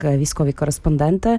військові кореспонденти,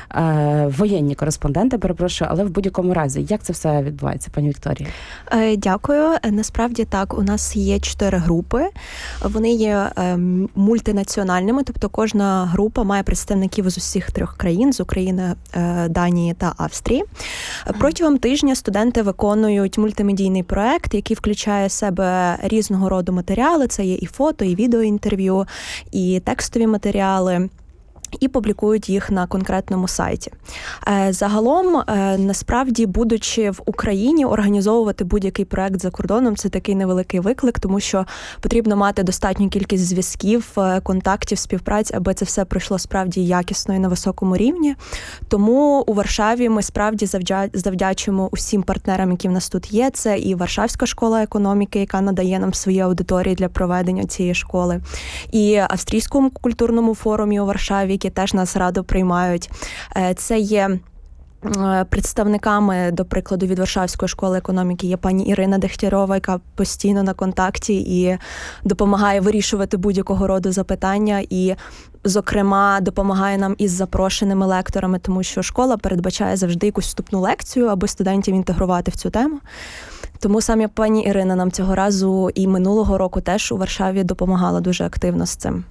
воєнні кореспонденти, перепрошую, але в будь-якому разі, як це все відбувається, пані Вікторія? Дякую. Насправді так, у нас є 4 групи. Вони є мультинаціональними, тобто кожна група має представників з усіх 3 країн, з України, Данії та Австрії. Протягом тижня студенти виконують мультимедійний проект, який включає в себе різного роду матеріали. Це є і фото, і відеоінтерв'ю, і текстові матеріали. І публікують їх на конкретному сайті. Загалом, насправді, будучи в Україні, організовувати будь-який проект за кордоном – це такий невеликий виклик, тому що потрібно мати достатню кількість зв'язків, контактів, співпраць, аби це все пройшло справді якісно і на високому рівні. Тому у Варшаві ми справді завдячуємо усім партнерам, які в нас тут є. Це і Варшавська школа економіки, яка надає нам свої аудиторії для проведення цієї школи, і Австрійському культурному форумі у Варшаві, які теж нас радо приймають. Це є представниками, до прикладу, від Варшавської школи економіки є пані Ірина Дегтярова, яка постійно на контакті і допомагає вирішувати будь-якого роду запитання і, зокрема, допомагає нам із запрошеними лекторами, тому що школа передбачає завжди якусь вступну лекцію, аби студентів інтегрувати в цю тему. Тому саме пані Ірина нам цього разу і минулого року теж у Варшаві допомагала дуже активно з цим.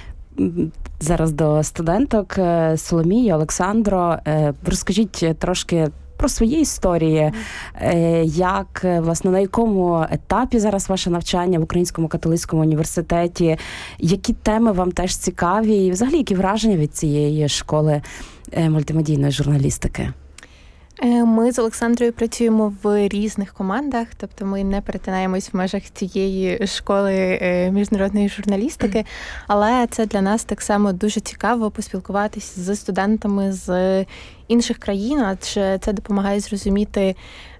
Зараз до студенток. Соломія, Олександро, розкажіть трошки про свої історії, як, власне, на якому етапі зараз ваше навчання в Українському католицькому університеті, які теми вам теж цікаві і взагалі які враження від цієї школи мультимедійної журналістики? Ми з Олександрою працюємо в різних командах, тобто ми не перетинаємось в межах цієї школи міжнародної журналістики, але це для нас так само дуже цікаво поспілкуватися з студентами з інших країн, адже це допомагає зрозуміти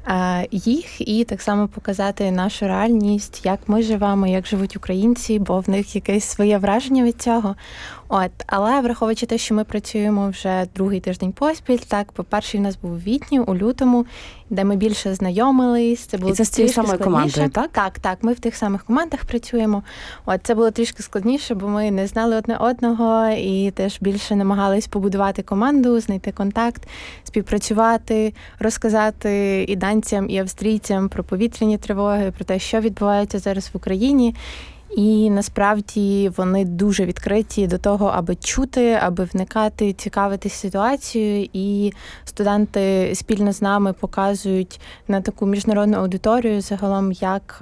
їх і так само показати нашу реальність, як ми живемо, як живуть українці, бо в них якесь своє враження від цього. Але враховуючи те, що ми працюємо вже другий тиждень поспіль, так, по-перше, у нас був у Відні, у лютому, де ми більше знайомились. Це було і це з тією самою командою, так? Так, ми в тих самих командах працюємо. Це було трішки складніше, бо ми не знали одне одного і теж більше намагались побудувати команду, знайти контакт, співпрацювати, розказати і данцям, і австрійцям про повітряні тривоги, про те, що відбувається зараз в Україні. І насправді вони дуже відкриті до того, аби чути, аби вникати, цікавитись ситуацією. І студенти спільно з нами показують на таку міжнародну аудиторію загалом, як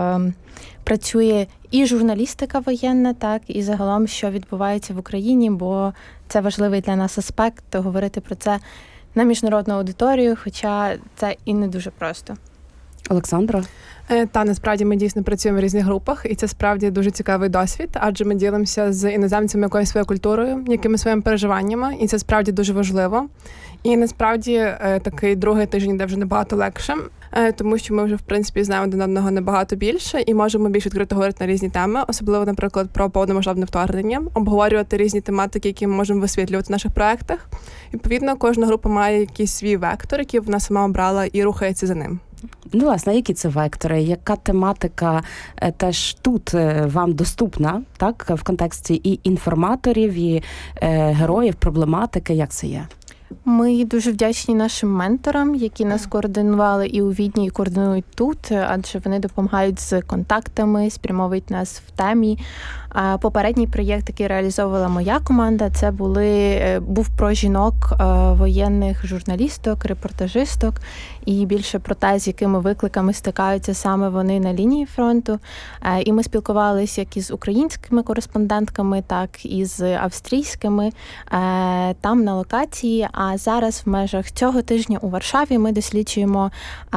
працює і журналістика воєнна, так, і загалом, що відбувається в Україні, бо це важливий для нас аспект, говорити про це на міжнародну аудиторію, хоча це і не дуже просто. Олександро? Та, насправді ми дійсно працюємо в різних групах, і це справді дуже цікавий досвід, адже ми ділимося з іноземцями якоюсь своєю культурою, якимись своїми переживаннями, і це справді дуже важливо. І насправді такий другий тиждень йде вже набагато легше, тому що ми вже, в принципі, знаємо один одного набагато більше і можемо більш відкрито говорити на різні теми, особливо, наприклад, про повномасштабне вторгнення, обговорювати різні тематики, які ми можемо висвітлювати в наших проєктах. Відповідно, кожна група має якийсь свій вектор, який вона сама обрала і рухається за ним. Ну, власне, які це вектори? Яка тематика теж тут вам доступна, так, в контексті і інформаторів, і героїв, проблематики, як це є? Ми дуже вдячні нашим менторам, які нас координували і у Відні, і координують тут, адже вони допомагають з контактами, спрямовують нас в темі. Попередній проєкт, який реалізовувала моя команда, це був про жінок воєнних журналісток, репортажисток і більше про те, з якими викликами стикаються саме вони на лінії фронту. І ми спілкувалися як із українськими кореспондентками, так і з австрійськими там на локації. А зараз в межах цього тижня у Варшаві ми досліджуємо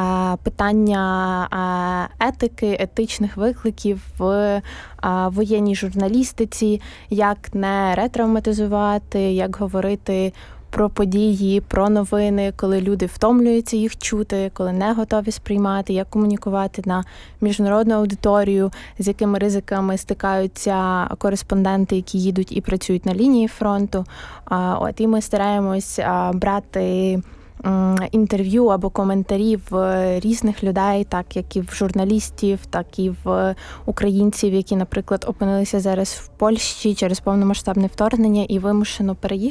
питання етики, етичних викликів в воєнній журналістиці, як не ретравматизувати, як говорити про події, про новини, коли люди втомлюються їх чути, коли не готові сприймати, як комунікувати на міжнародну аудиторію, з якими ризиками стикаються кореспонденти, які їдуть і працюють на лінії фронту. І ми стараємось брати інтерв'ю або коментарів різних людей, так як і в журналістів, так і в українців, які, наприклад, опинилися зараз в Польщі через повномасштабне вторгнення і вимушено переїхали.